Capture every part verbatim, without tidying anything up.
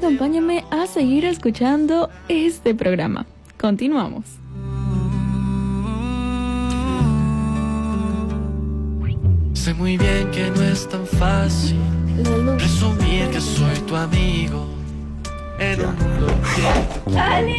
acompáñame a seguir escuchando este programa. Continuamos. Sé muy bien que no es tan fácil presumir que soy tu amigo en un mundo que... ¡Ale!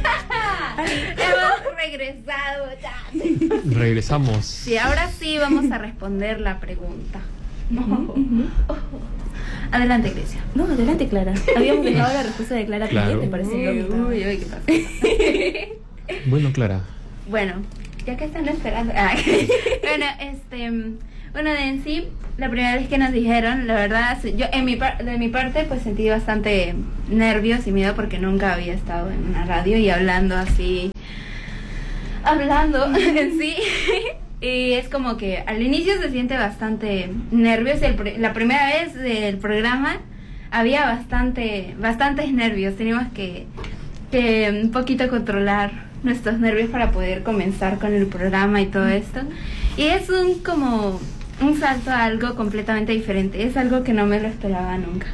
Hemos regresado ya. Regresamos. Sí, ahora sí vamos a responder la pregunta. Oh, oh. Adelante, Grecia. No, adelante, Clara. Habíamos dejado la respuesta de Clara Claro. pendiente, parece lógico. Uy, uy, ¿qué pasa? Bueno, Clara. Bueno, ya que están esperando. Ay. Bueno, este, bueno, de en sí, la primera vez que nos dijeron, la verdad, yo en mi par- de mi parte, pues sentí bastante nervios y miedo porque nunca había estado en una radio y hablando así, hablando en sí. Y es como que al inicio se siente bastante nervios. El pr- la primera vez del programa había bastante, bastantes nervios. Teníamos que, que un poquito controlar nuestros nervios para poder comenzar con el programa y todo esto. Y es un como un salto a algo completamente diferente. Es algo que no me lo esperaba nunca.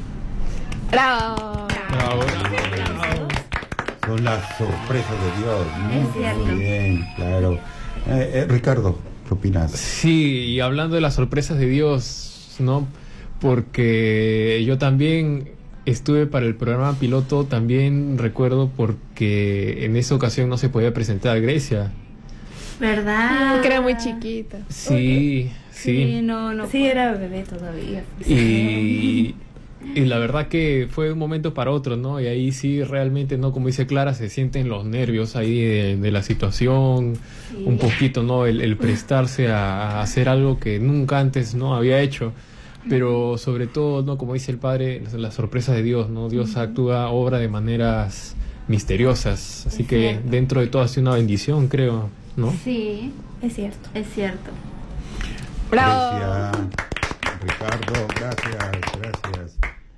¡Bravo! Bravo, bravo, bravo. Son las sorpresas de Dios. Muy, Es cierto. muy bien, claro. Eh, eh, Ricardo, ¿qué opinas? Sí, y hablando de las sorpresas de Dios, ¿no? Porque yo también estuve para el programa piloto, también recuerdo porque en esa ocasión no se podía presentar a Grecia. ¿Verdad? Que era muy chiquita. Sí, Sí, sí. no, no. Sí, era bebé todavía. Y, y la verdad que fue un momento para otro, ¿no? Y ahí sí realmente, ¿no? Como dice Clara, se sienten los nervios ahí de, de la situación, Sí. un poquito, ¿no? El, el prestarse a, a hacer algo que nunca antes, ¿no? Había hecho. Pero sobre todo, ¿no? Como dice el padre, las, las sorpresas de Dios, ¿no? Dios actúa, obra de maneras misteriosas. Así Es que cierto. dentro de todo ha sido una bendición, creo, ¿no? Sí, Es cierto. es cierto. ¡Bravo! Grecia, Ricardo, gracias, gracias.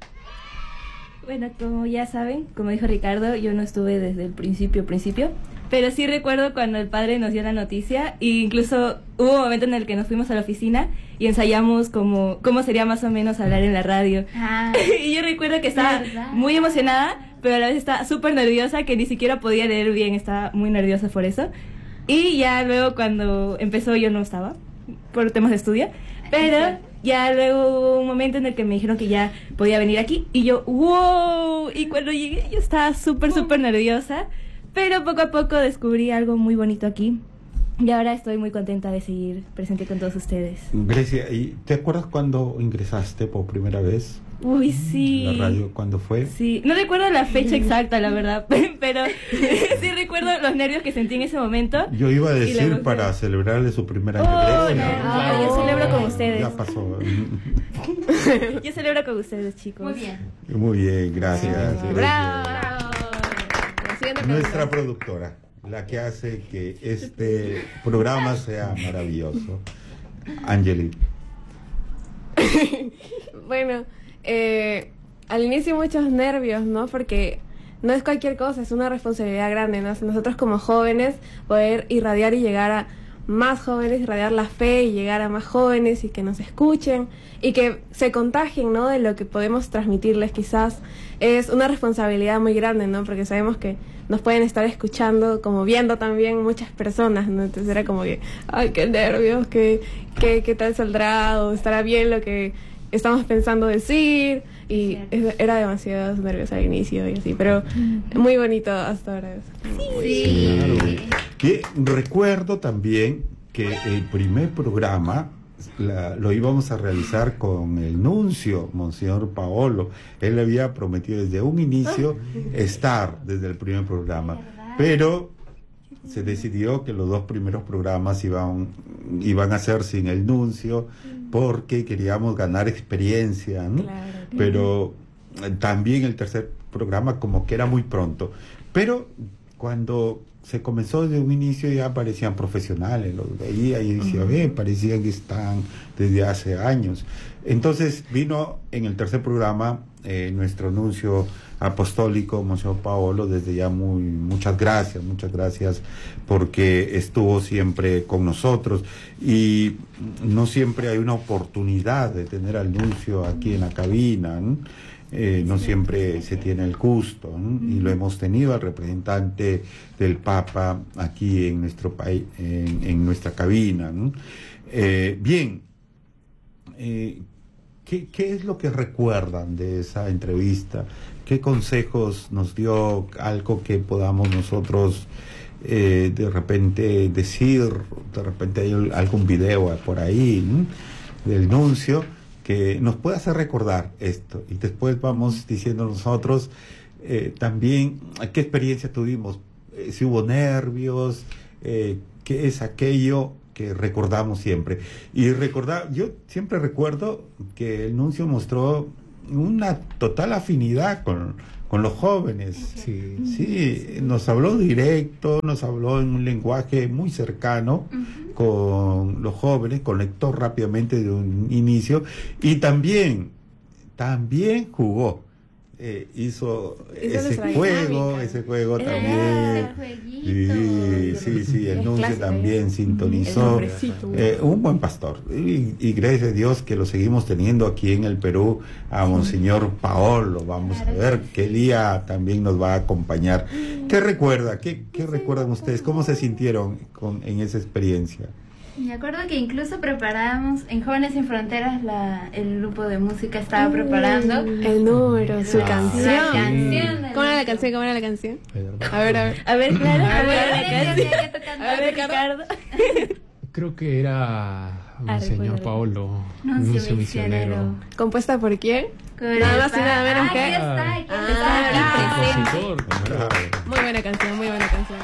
Bueno, como ya saben, como dijo Ricardo, yo no estuve desde el principio, principio, pero sí recuerdo cuando el padre nos dio la noticia, e incluso hubo un momento en el que nos fuimos a la oficina y ensayamos como cómo sería más o menos hablar en la radio. Ah, Y yo recuerdo que estaba ¿Verdad? muy emocionada, pero a la vez estaba súper nerviosa, que ni siquiera podía leer bien, estaba muy nerviosa por eso. Y ya luego cuando empezó yo no estaba, por temas de estudio, pero ya luego hubo un momento en el que me dijeron que ya podía venir aquí, y yo, wow, y cuando llegué yo estaba súper, súper nerviosa, pero poco a poco descubrí algo muy bonito aquí, y ahora estoy muy contenta de seguir presente con todos ustedes. Grecia, ¿y te acuerdas cuando ingresaste por primera vez Uy, sí. a la radio? ¿Cuándo fue? Sí, no recuerdo la fecha exacta, la verdad, pero sí recuerdo los nervios que sentí en ese momento. Yo iba a Y la decir emoción. para celebrarle su primer año. Oh, Grecia. no, Claro. yo celebro con ustedes. Ya pasó. Yo celebro con ustedes, chicos. muy bien. Muy bien, gracias. Sí. Grecia. ¡Bravo! La siguiente Nuestra pregunta. productora, la que hace que este programa sea maravilloso. Angeli. Bueno, eh, al inicio muchos nervios, ¿no? Porque no es cualquier cosa, es una responsabilidad grande, ¿no? Nosotros como jóvenes poder irradiar y llegar a más jóvenes, irradiar la fe y llegar a más jóvenes y que nos escuchen y que se contagien, ¿no? De lo que podemos transmitirles quizás. Es una responsabilidad muy grande, ¿no? Porque sabemos que nos pueden estar escuchando, como viendo también muchas personas, ¿no? Entonces era como que, ay, qué nervios, qué, qué, qué tal saldrá o estará bien lo que estamos pensando decir, y es- era demasiado nervios al inicio y así, pero muy bonito hasta ahora. Sí. Claro. Que recuerdo también que el primer programa la- lo íbamos a realizar con el nuncio, Monseñor Paolo. Él había prometido desde un inicio estar desde el primer programa, pero se decidió que los dos primeros programas iban, iban a ser sin el nuncio porque queríamos ganar experiencia, ¿no? Claro. Pero eh, también el tercer programa como que era muy pronto. Pero cuando se comenzó desde un inicio ya parecían profesionales, los veía y decía, ve, parecían que están desde hace años. Entonces vino en el tercer programa eh, nuestro nuncio apostólico, Monseñor Paolo, desde ya muy muchas gracias, muchas gracias porque estuvo siempre con nosotros y no siempre hay una oportunidad de tener al nuncio aquí en la cabina, ¿no? Eh, no siempre se tiene el gusto, ¿no? Y lo hemos tenido al representante del Papa aquí en nuestro país, en, en nuestra cabina, ¿no? Eh, bien, eh, ¿qué, ¿qué es lo que recuerdan de esa entrevista? ¿Qué consejos nos dio? Algo que podamos nosotros eh, de repente decir, de repente hay algún video por ahí, ¿no? Del nuncio que nos pueda hacer recordar esto, y después vamos diciendo nosotros eh, también qué experiencia tuvimos, eh, si hubo nervios, eh, qué es aquello que recordamos siempre. Y recordar, yo siempre recuerdo que el nuncio mostró una total afinidad con, con los jóvenes. Sí. Sí, nos habló directo, nos habló en un lenguaje muy cercano uh-huh. con los jóvenes, conectó rápidamente de un inicio y también, también jugó. Eh, hizo, hizo ese juego, dinámica. ese juego eh, también. Sí, sí, sí, el nuncio también sintonizó. Eh, un buen pastor. Y, y gracias a Dios que lo seguimos teniendo aquí en el Perú, a Monseñor Paolo. Vamos a ver qué día también nos va a acompañar. ¿Qué recuerda? ¿Qué, qué recuerdan ustedes? ¿Cómo se sintieron con, en esa experiencia? Me acuerdo que incluso preparábamos en Jóvenes Sin Fronteras, la, el grupo de música estaba preparando el número, su ah, canción. La canción ¿Cómo era la canción? ¿Cómo era la canción? A ver, a ver. A ver, claro. A ver, la canción. A ver, Ricardo. Creo que era Monseñor Paolo, nuncio misionero. ¿Compuesta por quién? Con nada más y nada menos que. Aquí está, aquí ah, está. Compositor. Muy buena canción, muy buena canción.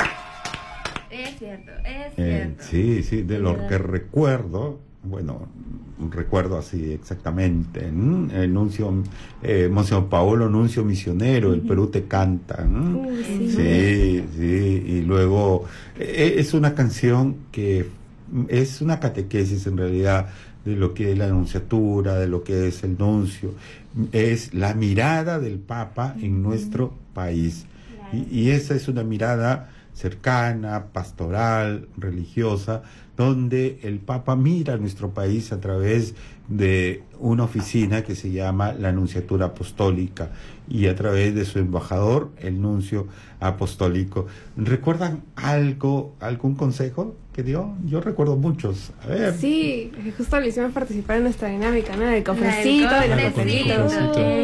Es cierto, es eh, cierto. Sí, sí, de lo que recuerdo, bueno, recuerdo así exactamente, ¿no? El nuncio, eh, Monseñor Paolo, nuncio misionero, el Perú te canta, ¿no? Uh, sí. sí, sí, y luego eh, es una canción que es una catequesis en realidad de lo que es la anunciatura, de lo que es el nuncio, es la mirada del Papa en nuestro país, y, y esa es una mirada cercana, pastoral, religiosa, donde el Papa mira a nuestro país a través de una oficina que se llama la Nunciatura Apostólica y a través de su embajador, el nuncio apostólico. ¿Recuerdan algo, algún consejo que dio? Yo recuerdo muchos. A ver. Sí, justo le hicimos participar en nuestra dinámica, ¿no? Del cofrecito, de los papelitos.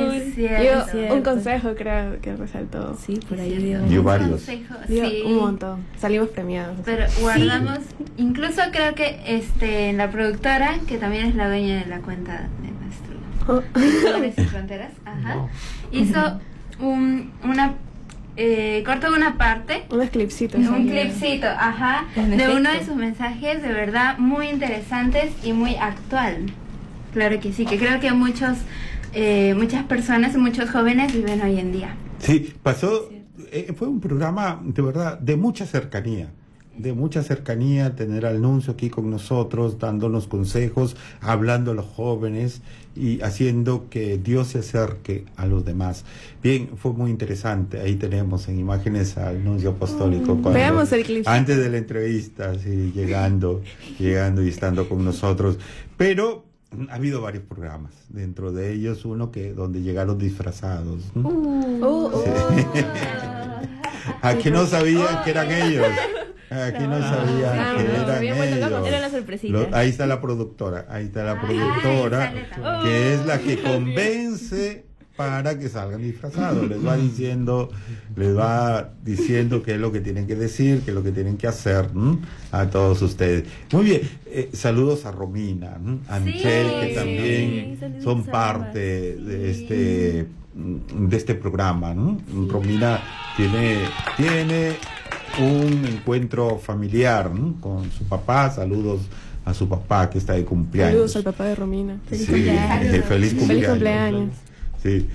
Yo un consejo creo que resaltó. Sí, por ahí dio. Dio varios. Dio sí. un montón. Salimos premiados. Pero guardamos, sí. Incluso creo que este la productora, que también es la dueña de la cuenta de nuestro Jóvenes Sin Fronteras, ajá, no. hizo un, una eh, cortó una parte, unos clipsitos, un clipcito, ajá, de uno de sus mensajes de verdad muy interesantes y muy actual. Claro que sí, que creo que muchos eh, muchas personas, muchos jóvenes viven hoy en día. Sí, pasó, eh, fue un programa de verdad de mucha cercanía. de mucha cercanía, tener al nuncio aquí con nosotros, dándonos consejos, hablando a los jóvenes y haciendo que Dios se acerque a los demás. Bien, fue muy interesante. Ahí tenemos en imágenes al nuncio apostólico. Mm, cuando, veamos el clip. Antes de la entrevista, sí, llegando, llegando y estando con nosotros. Pero ha habido varios programas, dentro de ellos uno que donde llegaron disfrazados. ¿no? Uh, uh, sí. uh. Aquí no sabían que eran ellos. Aquí no, no sabían no, que no, eran ellos. Bueno, era la sorpresita. Lo, ahí está la productora, ahí está la productora, ay, que es la que convence para que salgan disfrazados. Les va diciendo, les va diciendo qué es lo que tienen que decir, qué es lo que tienen que hacer, ¿m? A todos ustedes. Muy bien, eh, saludos a Romina, ¿m? A sí, Michelle, que también sí, son parte sí. de este de este programa, ¿no? Sí. Romina tiene tiene un encuentro familiar, ¿no? Con su papá. Saludos a su papá que está de cumpleaños. Saludos al papá de Romina. Feliz sí, cumpleaños. Eh, feliz cumpleaños. Feliz cumpleaños. Sí.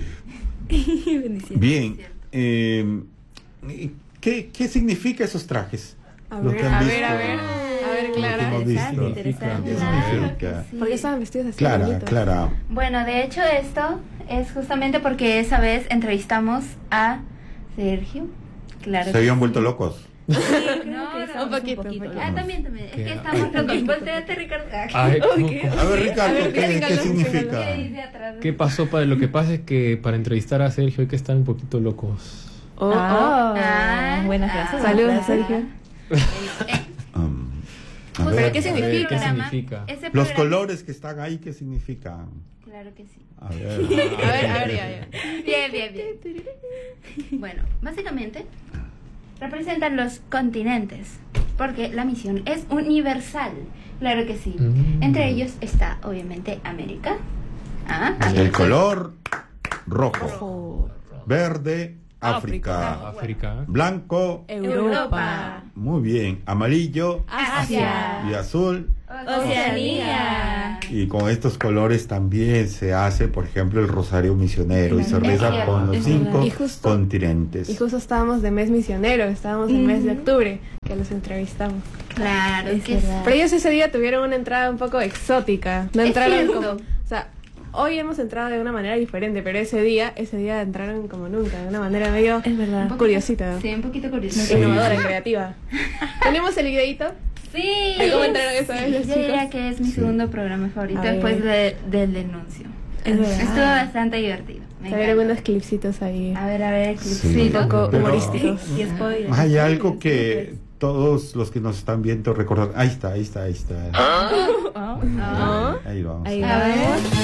Bien. Eh, ¿qué, ¿Qué significa esos trajes? A Los ver, que han a visto. ver, a ver. A ver, Lo Clara. que hemos visto. Interesante, ¿Qué Claro significa? que sí. ¿Por qué estaban vestidos así? Clara, bonitos? Clara. Bueno, de hecho esto es justamente porque esa vez entrevistamos a Sergio. Claro. Se habían vuelto locos. No, que no, estamos un poquito, un Ah, también, también. Es ¿Qué? que estamos locos. Volteate, Ricardo. Ay, ¿cómo- Ok. cómo- A ver, Ricardo, A ver, ¿qué, dígalo, qué significa? ¿Qué dice atrás? ¿Qué pasó? Para, lo que pasa es que para entrevistar a Sergio hay que estar un poquito locos. Oh, oh. Ah, Ah, buenas ah. frases. Saludos, buenas frases. Sergio. Eh, Um, a Justo ver, ¿qué ese significa? ¿Qué programa- significa? ese Los programa- colores que están ahí, ¿qué significan? Claro que sí. A ver. A ver, a ver, ya, ya. Bien, bien, bien. Bueno, básicamente representan los continentes, porque la misión es universal. Claro que sí. Mm. Entre ellos está, obviamente, América. Ah, El América. color rojo, Ojo. verde, África, África. blanco, Europa. muy bien, amarillo Asia. y azul. Oceanía. Y con estos colores también se hace, por ejemplo, el rosario misionero y se Es reza cierto, con los es cinco verdad. Y justo- continentes. Y justo estábamos de mes misionero, estábamos en el mes de octubre, que los entrevistamos. Claro, Es que verdad. Pero ellos ese día tuvieron una entrada un poco exótica. No Es entraron cierto. como. O sea, hoy hemos entrado de una manera diferente, pero ese día, ese día entraron como nunca, de una manera medio Es verdad. Un poquito- curiosita, Sí, un poquito curioso. Sí. innovadora, creativa. ¿Tenemos el videito? Sí. ¿De cómo entraron esa vez los Yo diría chicos? que es mi Sí. segundo programa favorito A ver. después de- del denuncio. Es verdad. Estuvo bastante divertido. Me A ver, encantó. algunos clipsitos ahí. A ver, a ver, Sí. clipcito. Un poco Pero- humorísticos. Y spoiler. Hay algo que todos los que nos están viendo recordar. Ahí está, ahí está, ahí está. Oh. Ah. Ahí vamos. Ahí A ver.